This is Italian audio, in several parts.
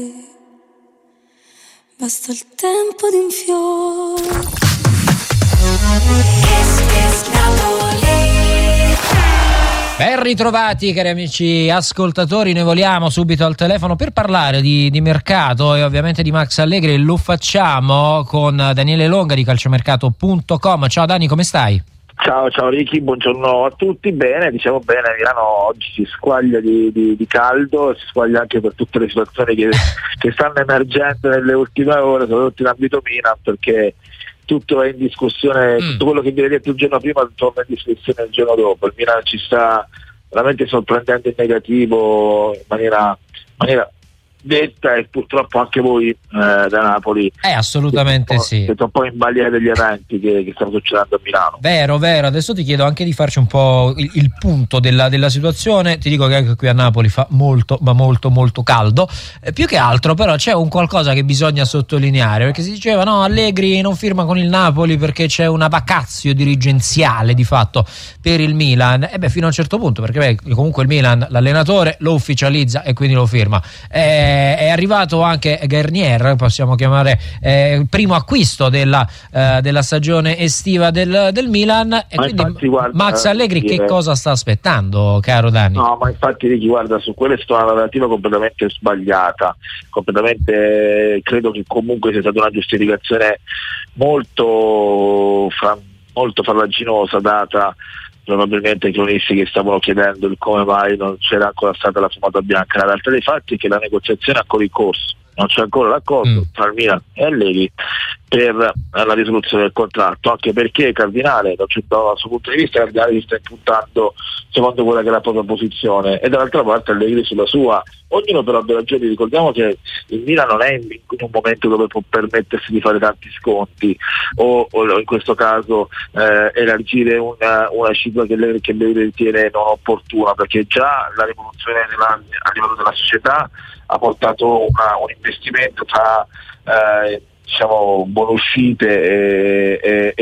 Basta il tempo di un fiore. Ben ritrovati cari amici ascoltatori, noi voliamo subito al telefono per parlare di mercato e ovviamente di Max Allegri. Lo facciamo con Daniele Longa di calciomercato.com. Ciao Dani, come stai? Ciao Ricky, buongiorno a tutti. Bene, diciamo bene, Milano oggi si squaglia di caldo, si squaglia anche per tutte le situazioni che stanno emergendo nelle ultime ore, soprattutto in ambito Milan, perché tutto è in discussione, tutto quello che viene detto il giorno prima torna in discussione il giorno dopo. Il Milan ci sta veramente sorprendendo in negativo in maniera detta, e purtroppo anche voi da Napoli assolutamente sì, siete un po' in balia degli eventi che stanno succedendo a Milano. Vero, adesso ti chiedo anche di farci un po' il punto della situazione. Ti dico che anche qui a Napoli fa molto caldo, più che altro però c'è un qualcosa che bisogna sottolineare, perché si diceva no, Allegri non firma con il Napoli perché c'è una vacazio dirigenziale di fatto per il Milan. Fino a un certo punto, perché comunque il Milan, l'allenatore lo ufficializza e quindi lo firma. È arrivato anche Garnier, possiamo chiamare il primo acquisto della stagione estiva del Milan, e quindi infatti, guarda, Max Allegri che cosa sta aspettando, caro Dani? No, ma infatti Ricky, guarda, su quella è stata una narrativa completamente sbagliata, credo che comunque sia stata una giustificazione molto farraginosa, data probabilmente ai cronisti che stavano chiedendo il come mai non c'era ancora stata la fumata bianca. La realtà dei fatti è che la negoziazione è ancora in corso, non c'è ancora l'accordo tra il Milan e Allegri per la risoluzione del contratto, anche perché Cardinale, dal suo punto di vista, Cardinale si sta impuntando secondo quella che è la propria posizione, e dall'altra parte Allegri sulla sua. Ognuno però abbia ragione. Ricordiamo che il Milan non è in un momento dove può permettersi di fare tanti sconti o in questo caso elargire una cifra che lei ritiene non opportuna, perché già la rivoluzione a livello della società ha portato un investimento tra buonuscite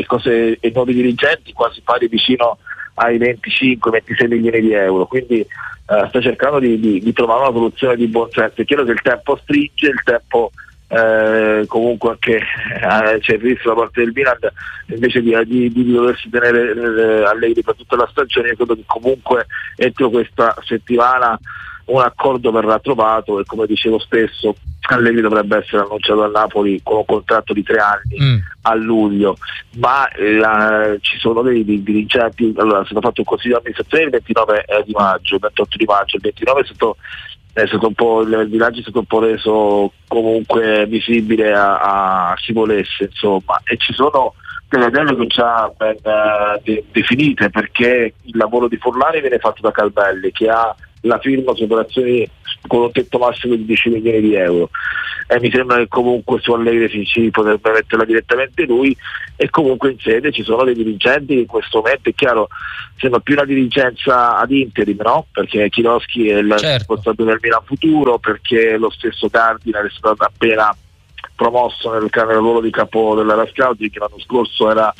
e nuovi dirigenti quasi pari vicino ai 25-26 milioni di euro, quindi sta cercando di trovare una soluzione di buon senso. È chiaro che il tempo stringe, il tempo comunque anche c'è il rischio da parte del Milan invece di doversi tenere Allegri per tutta la stagione. Io credo che comunque entro questa settimana un accordo verrà trovato, e come dicevo spesso Allegri dovrebbe essere annunciato a Napoli con un contratto di 3 anni a luglio, ma ci sono dei dirigenti. Allora, è stato fatto un consiglio di amministrazione il 29 di maggio, il 28 di maggio, il 29 è stato un po', il villaggio è stato un po' reso comunque visibile a chi volesse, insomma, e ci sono delle regole già ben definite, perché il lavoro di Forlani viene fatto da Calvelli, che ha la firma su operazioni con un tetto massimo di 10 milioni di euro, e mi sembra che comunque su Allegri ci potrebbe metterla direttamente lui, e comunque in sede ci sono dei dirigenti che in questo momento, è chiaro, sembra più una dirigenza ad interim, no? Perché Chiroschi è il responsabile del Milan futuro, perché lo stesso Cardinale è stato appena promosso nel ruolo di capo dell'area scouting, che l'anno scorso era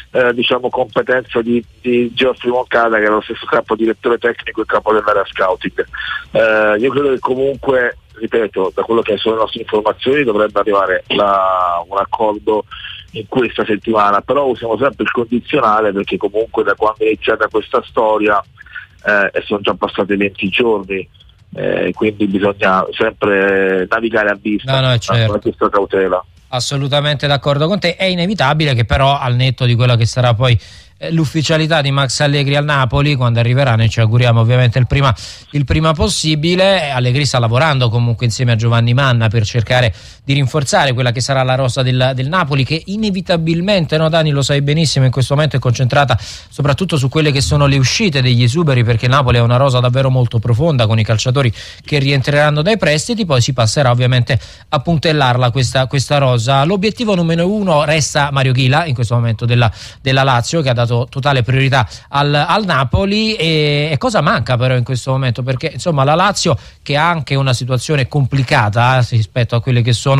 competenza di Geoffrey Moncada, che era lo stesso capo direttore tecnico e capo dell'area scouting. Io credo che comunque, ripeto, da quello che sono le nostre informazioni, dovrebbe arrivare un accordo in questa settimana, però usiamo sempre il condizionale, perché comunque da quando è iniziata questa storia e sono già passati 20 giorni, quindi bisogna sempre navigare a vista, con questa cautela. Assolutamente d'accordo con te. È inevitabile che però, al netto di quella che sarà poi l'ufficialità di Max Allegri al Napoli, quando arriverà, noi ci auguriamo ovviamente il prima possibile, Allegri sta lavorando comunque insieme a Giovanni Manna per cercare di rinforzare quella che sarà la rosa del Napoli, che inevitabilmente, no Dani, lo sai benissimo, in questo momento è concentrata soprattutto su quelle che sono le uscite degli esuberi, perché Napoli ha una rosa davvero molto profonda, con i calciatori che rientreranno dai prestiti. Poi si passerà ovviamente a puntellarla questa rosa. L'obiettivo numero 1 resta Mario Ghila in questo momento della Lazio, che ha dato totale priorità al Napoli. E cosa manca però in questo momento? Perché insomma la Lazio, che ha anche una situazione complicata rispetto a quelle che sono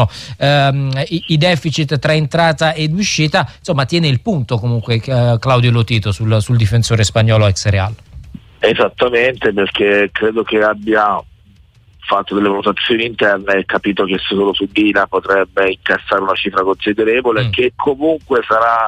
i deficit tra entrata ed uscita, insomma tiene il punto comunque Claudio Lotito sul difensore spagnolo ex Real. Esattamente, perché credo che abbia fatto delle valutazioni interne e capito che solo su Ghila potrebbe incassare una cifra considerevole, che comunque sarà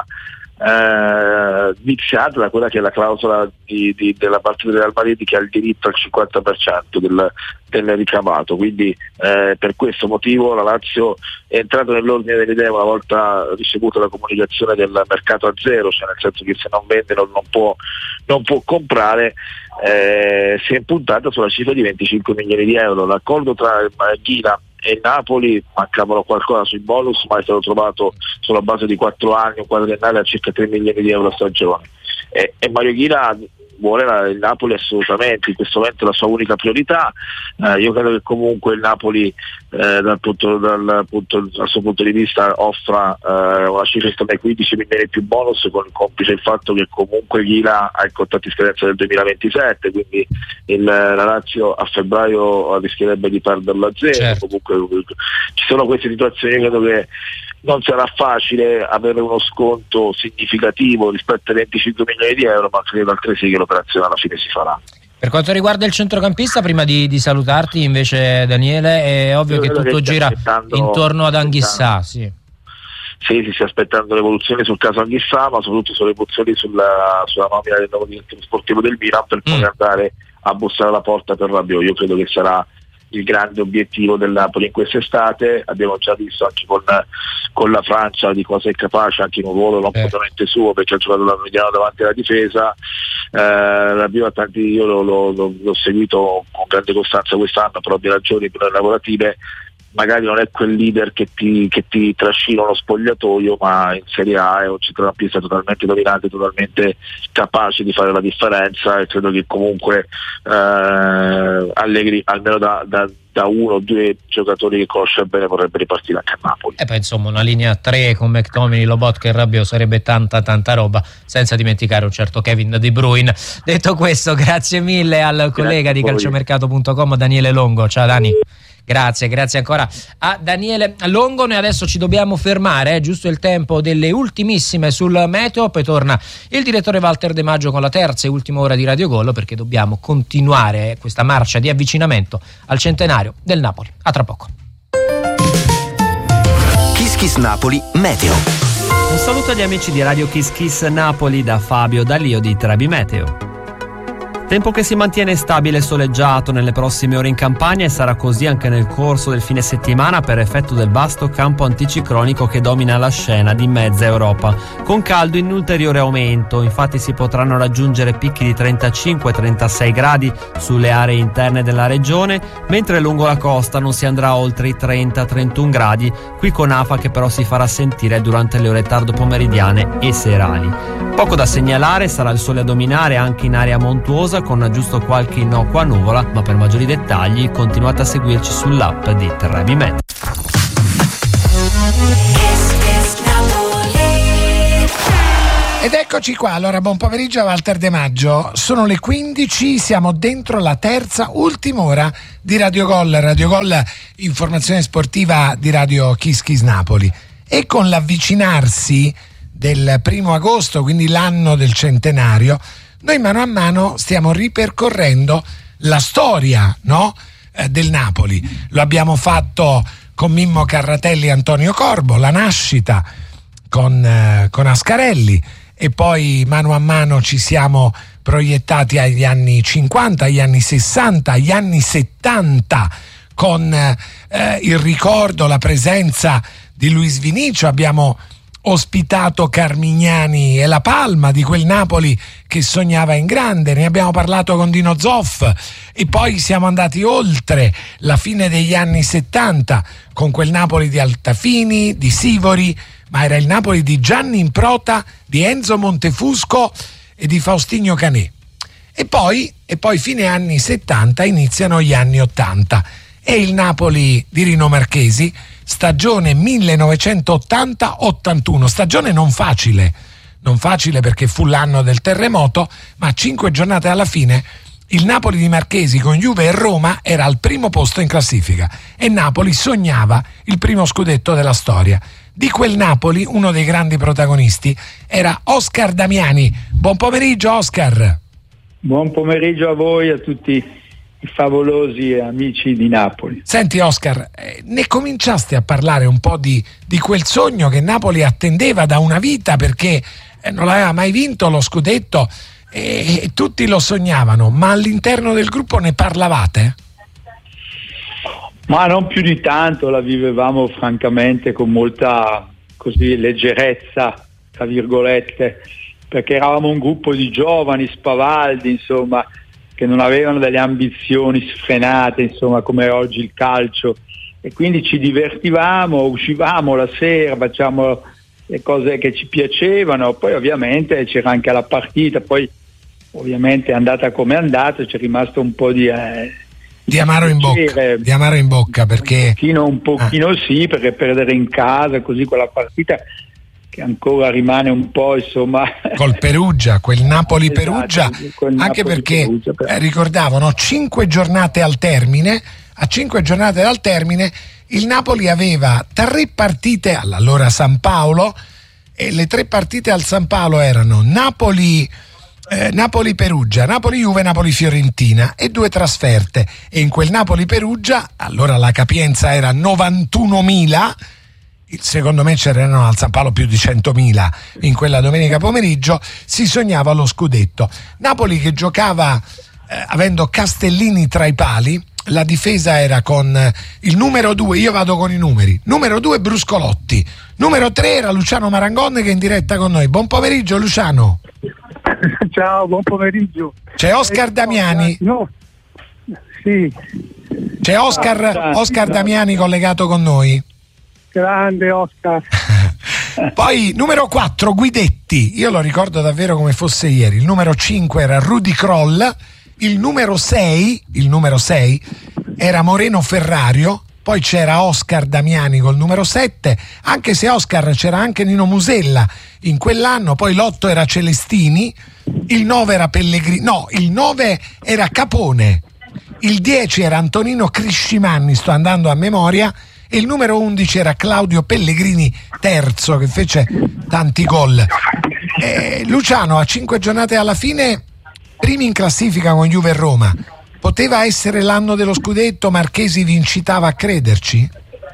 viziata da quella che è la clausola della parte del Real Madrid, che ha il diritto al 50% del ricavato. Quindi per questo motivo la Lazio è entrata nell'ordine delle idee una volta ricevuta la comunicazione del mercato a zero, cioè nel senso che se non vende non può comprare. Si è impuntata sulla cifra di 25 milioni di euro. L'accordo tra Ghila e il Napoli, mancavano qualcosa sui bonus, ma è stato trovato sulla base di 4 anni, un quadriennale a circa 3 milioni di euro a stagione, e Mario Ghila vuole il Napoli assolutamente, in questo momento è la sua unica priorità. Io credo che comunque il Napoli dal suo punto di vista offra una cifra intorno ai 15 milioni più bonus, con il complice il fatto che comunque Ghila ha il contratto di scadenza del 2027, quindi la Lazio a febbraio rischierebbe di perderlo a zero. Certo. Comunque ci sono queste situazioni, credo che non sarà facile avere uno sconto significativo rispetto ai 25 milioni di euro, ma credo altresì che l'operazione alla fine si farà. Per quanto riguarda il centrocampista, prima di salutarti invece, Daniele, è ovvio che tutto gira intorno ad Anghissà. Sì, si sta aspettando l'evoluzione sul caso Anghissà, ma soprattutto sulle evoluzioni sulla nomina del nuovo direttore sportivo del Milan, per poi andare a bussare alla porta per Rabiot. Io credo che sarà il grande obiettivo del Napoli in quest'estate. Abbiamo già visto anche con la Francia di cosa è capace, anche in un ruolo non propriamente suo, perché ha giocato da mediano davanti alla difesa. Io l'ho seguito con grande costanza quest'anno per ovvie ragioni lavorative. Magari non è quel leader che ti trascina uno spogliatoio, ma in Serie A è un centrocampista totalmente dominante, totalmente capace di fare la differenza, e credo che comunque Allegri, almeno da uno o due giocatori che conosce bene, vorrebbe ripartire anche a Napoli. E poi insomma una linea 3 con McTominay, Lobotka e Rabiot sarebbe tanta roba, senza dimenticare un certo Kevin De Bruyne. Detto questo, grazie mille al collega di calciomercato.com Daniele Longo. Ciao Dani. Grazie ancora a Daniele Longo. Noi adesso ci dobbiamo fermare, giusto il tempo delle ultimissime sul meteo, poi torna il direttore Walter De Maggio con la terza e ultima ora di Radio Gol, perché dobbiamo continuare questa marcia di avvicinamento al centenario del Napoli. A tra poco. Kiss Kiss Napoli Meteo. Un saluto agli amici di Radio Kiss Kiss Napoli da Fabio D'Alio di Trebi Meteo. Tempo che si mantiene stabile e soleggiato nelle prossime ore in Campania, e sarà così anche nel corso del fine settimana per effetto del vasto campo anticiclonico che domina la scena di mezza Europa, con caldo in ulteriore aumento. Infatti si potranno raggiungere picchi di 35-36 gradi sulle aree interne della regione, mentre lungo la costa non si andrà oltre i 30-31 gradi, qui con afa che però si farà sentire durante le ore tardo pomeridiane e serali. Poco da segnalare, sarà il sole a dominare anche in area montuosa, con giusto qualche innocua nuvola, ma per maggiori dettagli continuate a seguirci sull'app di Trebi Meteo. Ed eccoci qua, allora buon pomeriggio a Walter De Maggio, sono le 15, siamo dentro la terza, ultima ora di Radio Gol, informazione sportiva di Radio Kiss Kiss Napoli, e con l'avvicinarsi del 1 agosto, quindi l'anno del centenario, noi mano a mano stiamo ripercorrendo la storia, del Napoli. Lo abbiamo fatto con Mimmo Carratelli e Antonio Corbo, la nascita con Ascarelli, e poi mano a mano ci siamo proiettati agli anni 50, agli anni 60, agli anni 70 con il ricordo, la presenza di Luis Vinicio. Abbiamo ospitato Carmignani e La Palma, di quel Napoli che sognava in grande, ne abbiamo parlato con Dino Zoff, e poi siamo andati oltre la fine degli anni 70 con quel Napoli di Altafini, di Sivori, ma era il Napoli di Gianni Improta, di Enzo Montefusco e di Faustinho Canè. E poi fine anni 70 iniziano gli anni 80 e il Napoli di Rino Marchesi, stagione 1980-81, stagione non facile perché fu l'anno del terremoto, ma 5 giornate alla fine il Napoli di Marchesi con Juve e Roma era al primo posto in classifica e Napoli sognava il primo scudetto della storia. Di quel Napoli uno dei grandi protagonisti era Oscar Damiani. Buon pomeriggio Oscar. Buon pomeriggio a voi, a tutti i favolosi amici di Napoli. Senti Oscar, ne cominciaste a parlare un po' di quel sogno che Napoli attendeva da una vita, perché non aveva mai vinto lo scudetto e tutti lo sognavano, ma all'interno del gruppo ne parlavate? Ma non più di tanto, la vivevamo francamente con molta così leggerezza, tra virgolette, perché eravamo un gruppo di giovani spavaldi, insomma, che non avevano delle ambizioni sfrenate, insomma, come oggi il calcio, e quindi ci divertivamo, uscivamo la sera, facciamo le cose che ci piacevano, poi ovviamente c'era anche la partita, poi ovviamente è andata come è andata, c'è rimasto un po' di amaro in bocca, perché un pochino sì, perché perdere in casa così quella partita che ancora rimane un po', insomma, col Perugia, quel Napoli-Perugia, esatto, anche perché ricordavano 5 giornate al termine. A 5 giornate dal termine il Napoli aveva 3 partite all'allora San Paolo, e le 3 partite al San Paolo erano Napoli-Perugia, Napoli-Juve, Napoli-Fiorentina e 2 trasferte, e in quel Napoli-Perugia allora la capienza era 91.000, secondo me c'erano al San Paolo più di 100.000 in quella domenica pomeriggio, si sognava lo scudetto. Napoli che giocava avendo Castellini tra i pali, la difesa era con il numero 2, io vado con i numeri, numero 2 Bruscolotti, numero 3 era Luciano Marangon che è in diretta con noi. Buon pomeriggio Luciano. Ciao, buon pomeriggio. C'è Oscar Damiani. No. Sì. C'è Oscar Damiani collegato con noi. Grande Oscar. Poi numero 4 Guidetti, io lo ricordo davvero come fosse ieri. Il numero 5 era Rudy Kroll, il numero 6 era Moreno Ferrario, poi c'era Oscar Damiani col numero 7, anche se Oscar c'era anche Nino Musella in quell'anno, poi l'8 era Celestini, il 9 era Pellegrini, no, il 9 era Capone, il 10 era Antonino Criscimanni, sto andando a memoria, e il numero 11 era Claudio Pellegrini terzo, che fece tanti gol. Luciano, a 5 giornate alla fine, primi in classifica con Juve e Roma, poteva essere l'anno dello scudetto? Marchesi vi incitava a crederci?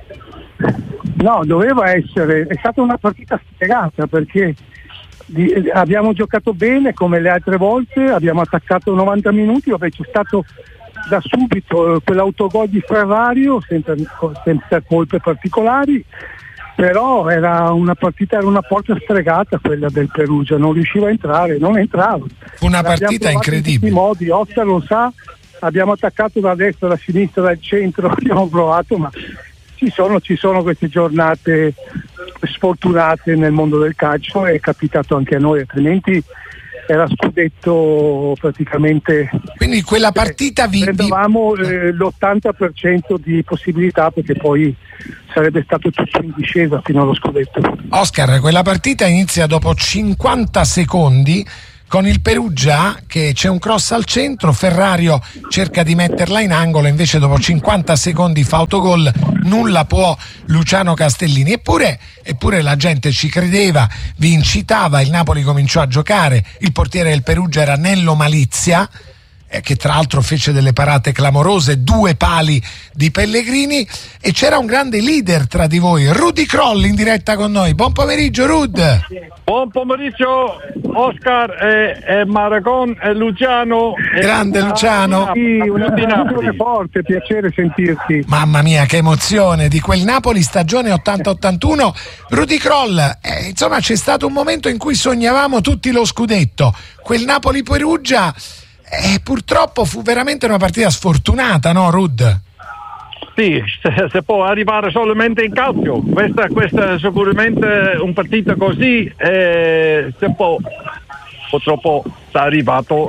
No, doveva essere, è stata una partita spiegata, perché abbiamo giocato bene come le altre volte, abbiamo attaccato 90 minuti, c'è stato da subito quell'autogol di Ferrario senza colpe particolari, però era una partita, era una porta stregata quella del Perugia, non riusciva a entrare, non entrava. Fu una partita incredibile. In tutti i modi, Oscar lo sa, abbiamo attaccato da destra, da sinistra, dal centro, abbiamo provato, ma ci sono queste giornate sfortunate nel mondo del calcio, è capitato anche a noi, altrimenti era scudetto praticamente. Quindi quella partita avevamo l'80% di possibilità, perché poi sarebbe stato tutto in discesa fino allo scudetto. Oscar, quella partita inizia dopo 50 secondi con il Perugia che c'è un cross al centro, Ferrario cerca di metterla in angolo, invece dopo 50 secondi fa autogol, nulla può Luciano Castellini. Eppure la gente ci credeva, vi incitava, il Napoli cominciò a giocare, il portiere del Perugia era Nello Malizia, che tra l'altro fece delle parate clamorose, 2 pali di Pellegrini, e c'era un grande leader tra di voi, Rudy Kroll in diretta con noi. Buon pomeriggio Rud. Buon pomeriggio Oscar e Maragon e Luciano. Grande Luciano. Sì, una forte, piacere sentirti. Mamma mia, che emozione di quel Napoli stagione 80-81. Rudy Kroll, insomma c'è stato un momento in cui sognavamo tutti lo scudetto, quel Napoli-Perugia. Purtroppo fu veramente una partita sfortunata, no Rud? Sì, se può arrivare solamente in calcio. Questa è sicuramente una partita così, se può, purtroppo è arrivato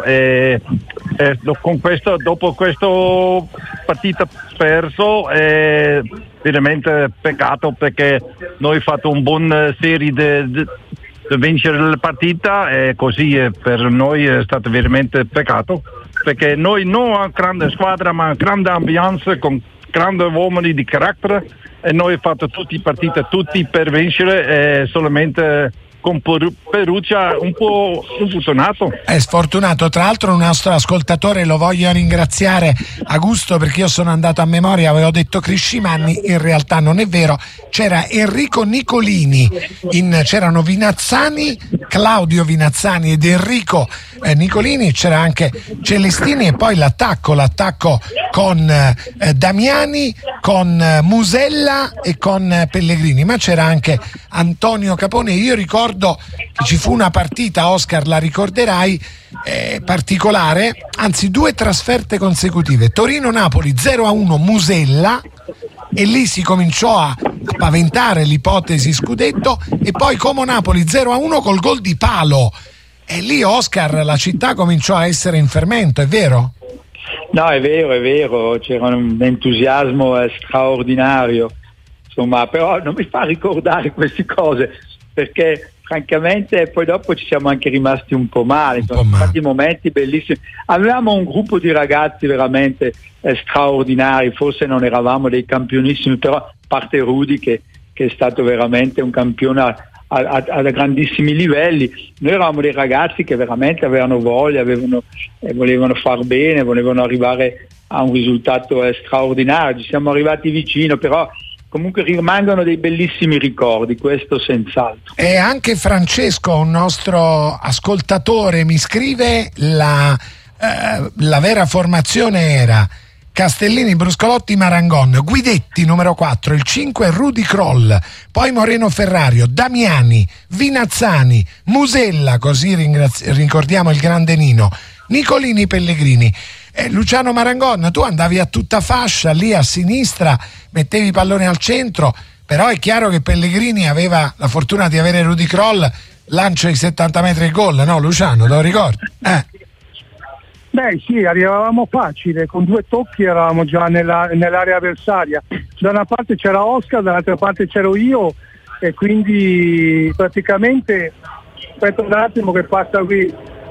con questo, dopo questa partita perso, è veramente peccato, perché noi abbiamo fatto un buon serie di vincere la partita, e così per noi è stato veramente peccato, perché noi non abbiamo grande squadra ma grande ambiance con grandi uomini di carattere, e noi abbiamo fatto tutte le partite tutti per vincere, e solamente con Perugia un po' sfortunato. È sfortunato. Tra l'altro un nostro ascoltatore, lo voglio ringraziare, Augusto, perché io sono andato a memoria, avevo detto Criscimanni, in realtà non è vero, c'era Enrico Nicolini, c'erano Vinazzani, Claudio Vinazzani ed Enrico Nicolini, c'era anche Celestini e poi l'attacco con Damiani, con Musella e con Pellegrini, ma c'era anche Antonio Capone. Io ricordo che ci fu una partita, Oscar, la ricorderai, particolare, anzi 2 trasferte consecutive, Torino-Napoli 0-1 Musella, e lì si cominciò a paventare l'ipotesi scudetto, e poi Como Napoli 0-1 col gol di Palo, e lì, Oscar, la città cominciò a essere in fermento, è vero? No, è vero, c'era un entusiasmo straordinario, insomma, però non mi fa ricordare queste cose, perché francamente poi dopo ci siamo anche rimasti un po' male, sono stati momenti bellissimi, avevamo un gruppo di ragazzi veramente straordinari, forse non eravamo dei campionissimi, però a parte Rudy che è stato veramente un campione a grandissimi livelli, noi eravamo dei ragazzi che veramente avevano voglia, volevano far bene, volevano arrivare a un risultato straordinario, ci siamo arrivati vicino, però comunque rimangono dei bellissimi ricordi, questo senz'altro. E anche Francesco, un nostro ascoltatore, mi scrive la vera formazione era Castellini, Bruscolotti, Marangon, Guidetti numero 4, il 5 Rudy Kroll, poi Moreno Ferrario, Damiani, Vinazzani, Musella, così ricordiamo il grande Nino, Nicolini, Pellegrini. Luciano Marangon, tu andavi a tutta fascia lì a sinistra, mettevi i palloni al centro, però è chiaro che Pellegrini aveva la fortuna di avere Rudy Kroll, lancio di 70 metri e gol, no Luciano, te lo ricordi? Beh sì, arrivavamo facile, con 2 tocchi eravamo già nell'area avversaria, da una parte c'era Oscar, dall'altra parte c'ero io, e quindi praticamente, aspetta un attimo che passa qui,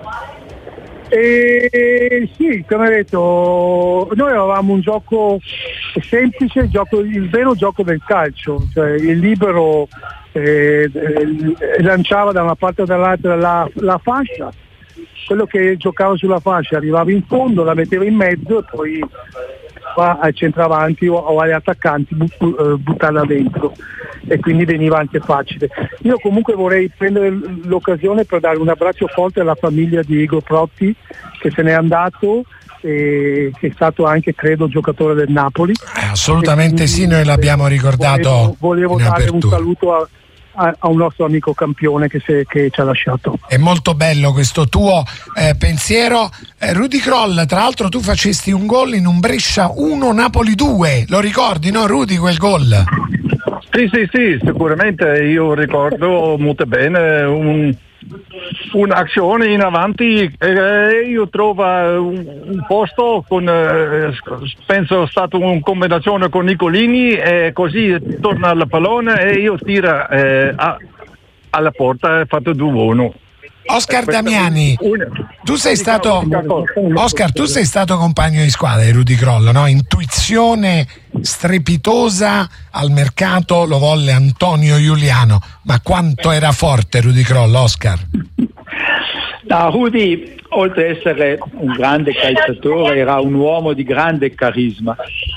e sì, come hai detto, noi avevamo un gioco semplice, il vero gioco del calcio, cioè il libero lanciava da una parte o dall'altra la fascia, quello che giocava sulla fascia arrivava in fondo, la metteva in mezzo e poi va al centravanti o agli attaccanti buttarla dentro, e quindi veniva anche facile. Io comunque vorrei prendere l'occasione per dare un abbraccio forte alla famiglia di Igor Protti, che se n'è andato e che è stato anche, credo, giocatore del Napoli. Assolutamente sì, noi l'abbiamo ricordato. Volevo dare un saluto a un nostro amico campione che ci ha lasciato. È molto bello questo tuo pensiero. Rudy Kroll, tra l'altro tu facesti un gol in un Brescia 1 Napoli 2, lo ricordi, no Rudy, quel gol? Sì, sicuramente io ricordo molto bene un'azione in avanti, io trovo un posto con penso è stata una combinazione con Nicolini, e così torna al pallone e io tiro alla porta e fatto 2-1. Oscar Damiani, tu sei stato compagno di squadra di Rudy Kroll, no? Intuizione strepitosa al mercato, lo volle Antonio Giuliano, ma quanto era forte Rudy Kroll, Oscar? No, Rudy, oltre ad essere un grande calciatore, era un uomo di grande carisma.